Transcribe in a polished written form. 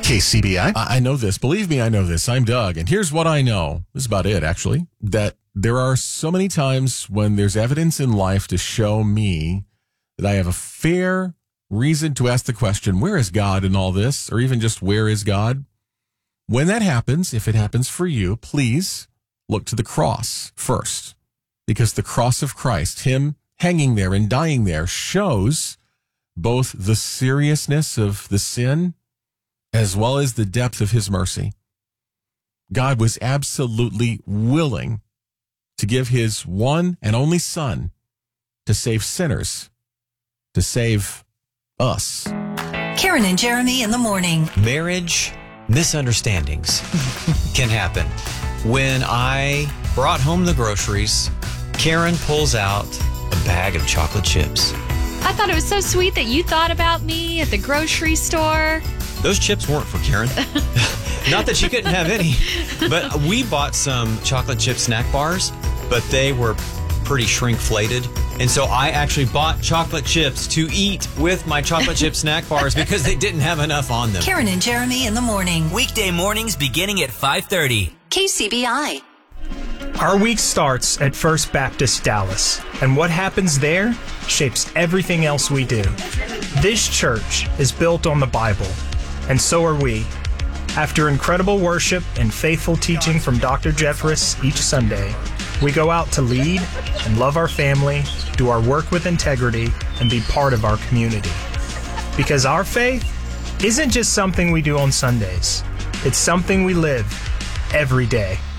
KCBI. I know this. Believe me, I know this. I'm Doug, and here's what I know. This is about it, actually. That there are so many times when there's evidence in life to show me that I have a fair reason to ask the question, where is God in all this? Or even just, where is God? When that happens, if it happens for you, please look to the cross first. Because the cross of Christ, him hanging there and dying there, shows both the seriousness of the sin as well as the depth of his mercy. God was absolutely willing to give his one and only Son to save sinners, to save us. Karen and Jeremy in the morning. Marriage misunderstandings can happen. When I brought home the groceries, Karen pulls out a bag of chocolate chips. I thought it was so sweet that you thought about me at the grocery store. Those chips weren't for Karen. Not that she couldn't have any, but we bought some chocolate chip snack bars, but they were pretty shrinkflated. And so I actually bought chocolate chips to eat with my chocolate chip snack bars because they didn't have enough on them. Karen and Jeremy in the morning. Weekday mornings beginning at 5:30. KCBI. Our week starts at First Baptist Dallas, and what happens there shapes everything else we do. This church is built on the Bible, and so are we. After incredible worship and faithful teaching from Dr. Jeffress each Sunday, we go out to lead and love our family, do our work with integrity, and be part of our community. Because our faith isn't just something we do on Sundays. It's something we live every day.